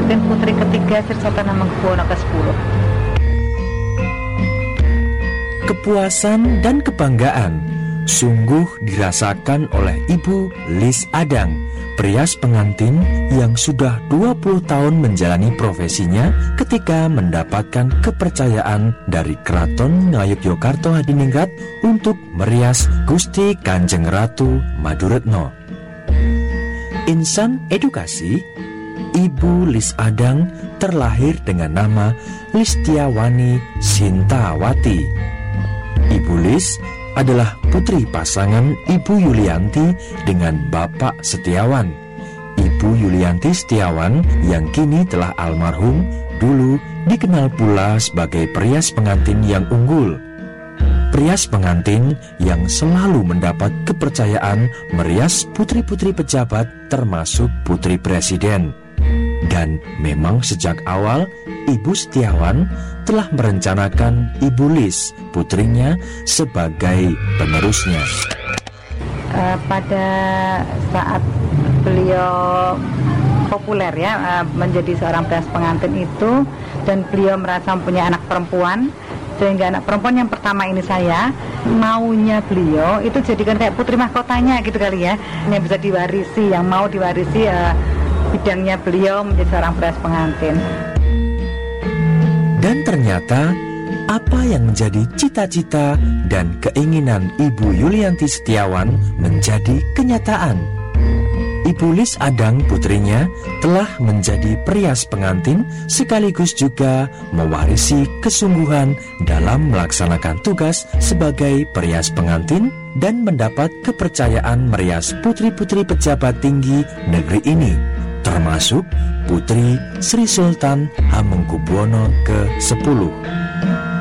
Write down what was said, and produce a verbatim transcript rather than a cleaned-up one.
pengantin putri ketiga Sri Sultan Hamengkubuwono kesepuluh. Kepuasan dan kebanggaan sungguh dirasakan oleh Ibu Lis Adang, perias pengantin yang sudah dua puluh tahun menjalani profesinya ketika mendapatkan kepercayaan dari Keraton Ngayogyakarta Hadiningrat untuk merias Gusti Kanjeng Ratu Maduretno. Insan edukasi, Ibu Lis Adang terlahir dengan nama Listiawani Sintawati. Ibu Lis adalah putri pasangan Ibu Yulianti dengan Bapak Setiawan. Ibu Yulianti Setiawan yang kini telah almarhum dulu dikenal pula sebagai perias pengantin yang unggul. Perias pengantin yang selalu mendapat kepercayaan merias putri-putri pejabat termasuk putri presiden. Dan memang sejak awal Ibu Setiawan telah merencanakan Ibu Lis, putrinya, sebagai penerusnya. Uh, pada saat beliau populer ya uh, menjadi seorang perias pengantin itu, dan beliau merasa mempunyai anak perempuan, sehingga anak perempuan yang pertama ini saya, maunya beliau itu jadikan kayak putri mahkotanya gitu kali ya, yang bisa diwarisi, yang mau diwarisi uh, bidangnya beliau menjadi seorang perias pengantin. Dan ternyata apa yang menjadi cita-cita dan keinginan Ibu Yulianti Setiawan menjadi kenyataan. Ibu Lis Adang putrinya telah menjadi perias pengantin sekaligus juga mewarisi kesungguhan dalam melaksanakan tugas sebagai perias pengantin dan mendapat kepercayaan merias putri-putri pejabat tinggi negeri ini, termasuk Putri Sri Sultan Hamengkubuwono kesepuluh.